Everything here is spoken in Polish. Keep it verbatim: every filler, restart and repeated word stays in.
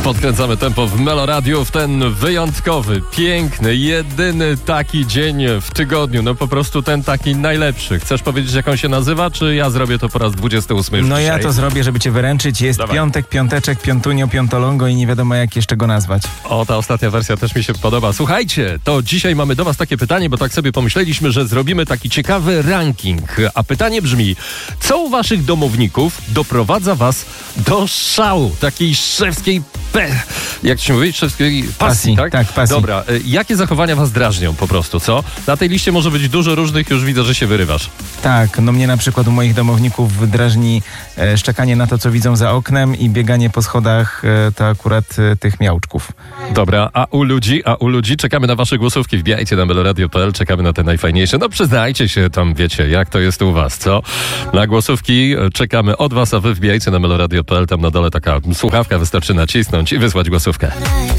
podkręcamy tempo w Meloradiu w ten wyjątkowy, piękny, jedyny taki dzień w tygodniu. No po prostu ten taki najlepszy. Chcesz powiedzieć, jak on się nazywa, czy ja zrobię to po raz dwudziesty ósmy już No dzisiaj? ja to zrobię, żeby cię wyręczyć. Jest Dawaj. piątek, piąteczek, piątunio, piątolongo i nie wiadomo jak jeszcze go nazwać. O, ta ostatnia wersja też mi się podoba. Słuchajcie, to dzisiaj mamy do was takie pytanie, bo tak sobie pomyśleliśmy, że zrobimy taki ciekawy ranking. A pytanie brzmi, co u waszych domowników doprowadza was do szału? Takiej szewskiej pe... Jak to się mówi? Szewskiej pasji, Pasji, tak? tak, pasji. Dobra, y, jakie zachowania was drażnią po prostu, co? Na tej liście może być dużo różnych, już widzę, że się wyrywasz. Tak, no mnie na przykład u moich domowników drażni e, szczekanie na to, co widzą za oknem i bieganie po schodach e, to akurat e, tych miałczków. Dobra, a u ludzi, a u ludzi czekamy na wasze głosówki. Wbijajcie na meloradio kropka p l, czekamy na te najfajniejsze. No przyznajcie się tam, wiecie, jak to jest u was, co? Na głosówki czekamy od was, a wy wbijajcie na meloradio kropka p l, tam na dole taka słuchawka, wystarczy nacisnąć i wysłać głosówkę.